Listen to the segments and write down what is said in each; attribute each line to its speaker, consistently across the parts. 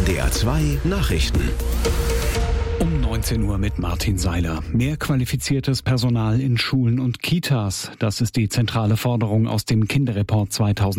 Speaker 1: NDR 2 Nachrichten.
Speaker 2: Um 19 Uhr mit Martin Seiler. Mehr qualifiziertes Personal in Schulen und Kitas. Das ist die zentrale Forderung aus dem Kinderreport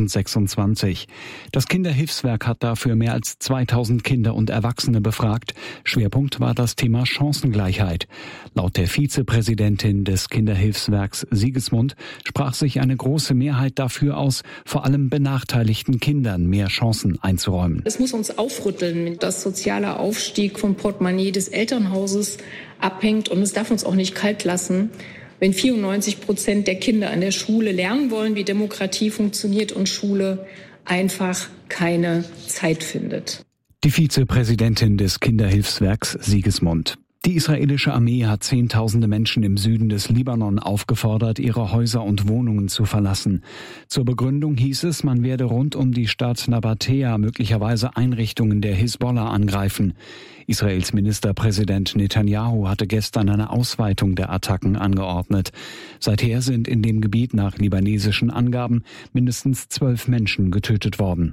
Speaker 2: 2026. Das Kinderhilfswerk hat dafür mehr als 2000 Kinder und Erwachsene befragt. Schwerpunkt war das Thema Chancengleichheit. Laut der Vizepräsidentin des Kinderhilfswerks Sigismund sprach sich eine große Mehrheit dafür aus, vor allem benachteiligten Kindern mehr Chancen einzuräumen.
Speaker 3: Es muss uns aufrütteln, dass sozialer Aufstieg vom Portemonnaie des Elternhauses abhängt. Und es darf uns auch nicht kalt lassen, wenn 94% der Kinder an der Schule lernen wollen, wie Demokratie funktioniert und Schule einfach keine Zeit findet.
Speaker 2: Die Vizepräsidentin des Kinderhilfswerks Sigismund. Die israelische Armee hat Zehntausende Menschen im Süden des Libanon aufgefordert, ihre Häuser und Wohnungen zu verlassen. Zur Begründung hieß es, man werde rund um die Stadt Nabatea möglicherweise Einrichtungen der Hisbollah angreifen. Israels Ministerpräsident Netanyahu hatte gestern eine Ausweitung der Attacken angeordnet. Seither sind in dem Gebiet nach libanesischen Angaben mindestens 12 Menschen getötet worden.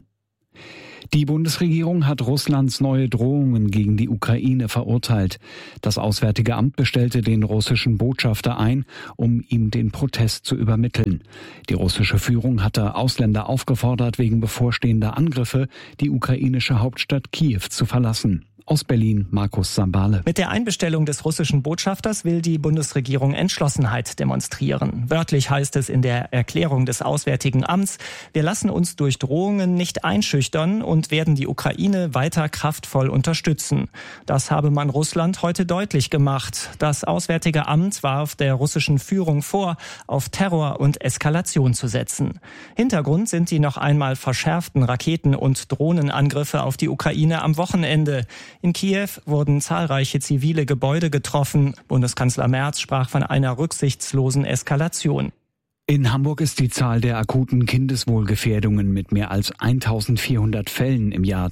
Speaker 2: Die Bundesregierung hat Russlands neue Drohungen gegen die Ukraine verurteilt. Das Auswärtige Amt bestellte den russischen Botschafter ein, um ihm den Protest zu übermitteln. Die russische Führung hatte Ausländer aufgefordert, wegen bevorstehender Angriffe die ukrainische Hauptstadt Kiew zu verlassen. Aus Berlin, Markus Sambale.
Speaker 4: Mit der Einbestellung des russischen Botschafters will die Bundesregierung Entschlossenheit demonstrieren. Wörtlich heißt es in der Erklärung des Auswärtigen Amts: Wir lassen uns durch Drohungen nicht einschüchtern und werden die Ukraine weiter kraftvoll unterstützen. Das habe man Russland heute deutlich gemacht. Das Auswärtige Amt warf der russischen Führung vor, auf Terror und Eskalation zu setzen. Hintergrund sind die noch einmal verschärften Raketen- und Drohnenangriffe auf die Ukraine am Wochenende. In Kiew wurden zahlreiche zivile Gebäude getroffen. Bundeskanzler Merz sprach von einer rücksichtslosen Eskalation.
Speaker 2: In Hamburg ist die Zahl der akuten Kindeswohlgefährdungen mit mehr als 1400 Fällen im Jahr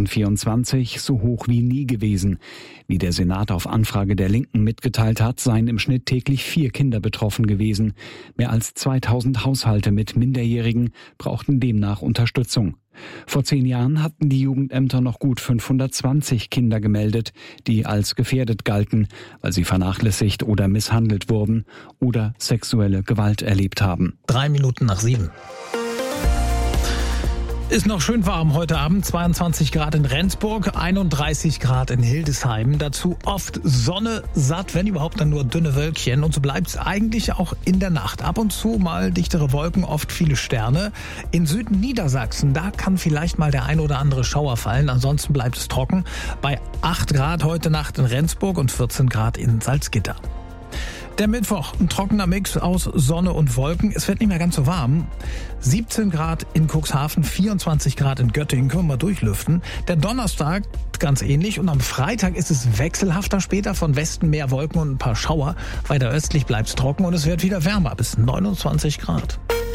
Speaker 2: 2024 so hoch wie nie gewesen. Wie der Senat auf Anfrage der Linken mitgeteilt hat, seien im Schnitt täglich 4 Kinder betroffen gewesen. Mehr als 2000 Haushalte mit Minderjährigen brauchten demnach Unterstützung. Vor 10 Jahren hatten die Jugendämter noch gut 520 Kinder gemeldet, die als gefährdet galten, weil sie vernachlässigt oder misshandelt wurden oder sexuelle Gewalt erlebt haben.
Speaker 5: 7:03. Ist noch schön warm heute Abend, 22 Grad in Rendsburg, 31 Grad in Hildesheim. Dazu oft Sonne, satt, wenn überhaupt dann nur dünne Wölkchen. Und so bleibt es eigentlich auch in der Nacht. Ab und zu mal dichtere Wolken, oft viele Sterne. In Süden Niedersachsen, da kann vielleicht mal der ein oder andere Schauer fallen. Ansonsten bleibt es trocken. Bei 8 Grad heute Nacht in Rendsburg und 14 Grad in Salzgitter. Der Mittwoch, ein trockener Mix aus Sonne und Wolken. Es wird nicht mehr ganz so warm. 17 Grad in Cuxhaven, 24 Grad in Göttingen. Können wir mal durchlüften. Der Donnerstag ganz ähnlich. Und am Freitag ist es wechselhafter später. Von Westen mehr Wolken und ein paar Schauer. Weiter östlich bleibt es trocken und es wird wieder wärmer bis 29 Grad.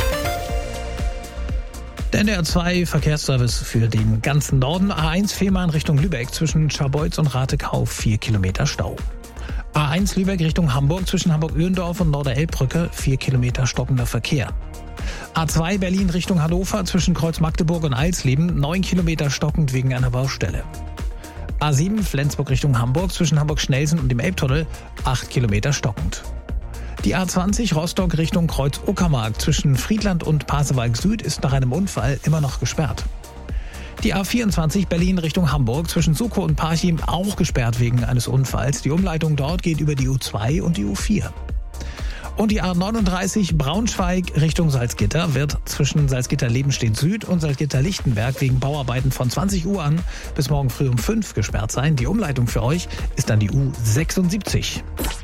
Speaker 5: Der NDR 2 Verkehrsservice für den ganzen Norden. A1 Fehmarn Richtung Lübeck zwischen Scharbeutz und Ratekau 4 Kilometer Stau. A1 Lübeck Richtung Hamburg zwischen Hamburg-Öhlendorf und Norderelbbrücke 4 Kilometer stockender Verkehr. A2 Berlin Richtung Hannover zwischen Kreuz Magdeburg und Alsleben 9 Kilometer stockend wegen einer Baustelle. A7 Flensburg Richtung Hamburg zwischen Hamburg-Schnelsen und dem Elbtunnel 8 Kilometer stockend. Die A20 Rostock Richtung Kreuz Uckermark zwischen Friedland und Pasewalk Süd ist nach einem Unfall immer noch gesperrt. Die A24 Berlin Richtung Hamburg zwischen Sukow und Parchim auch gesperrt wegen eines Unfalls. Die Umleitung dort geht über die U2 und die U4. Und die A39 Braunschweig Richtung Salzgitter wird zwischen Salzgitter-Lebenstedt Süd und Salzgitter-Lichtenberg wegen Bauarbeiten von 20 Uhr an bis morgen früh um 5 gesperrt sein. Die Umleitung für euch ist dann die U76.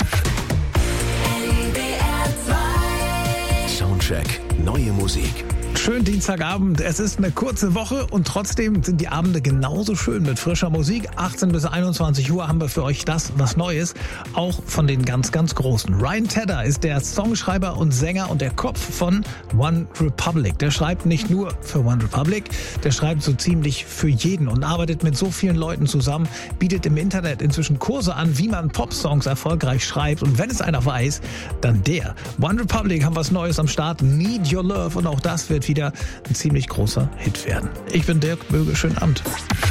Speaker 1: Soundcheck, neue Musik.
Speaker 5: Schönen Dienstagabend. Es ist eine kurze Woche und trotzdem sind die Abende genauso schön mit frischer Musik. 18 bis 21 Uhr haben wir für euch das, was Neues, auch von den ganz, ganz Großen. Ryan Tedder ist der Songschreiber und Sänger und der Kopf von One Republic. Der schreibt nicht nur für One Republic, der schreibt so ziemlich für jeden und arbeitet mit so vielen Leuten zusammen, bietet im Internet inzwischen Kurse an, wie man Popsongs erfolgreich schreibt. Und wenn es einer weiß, dann der. One Republic haben was Neues am Start, Need Your Love, und auch das wird wieder ein ziemlich großer Hit werden. Ich bin Dirk Böge, schönen Abend.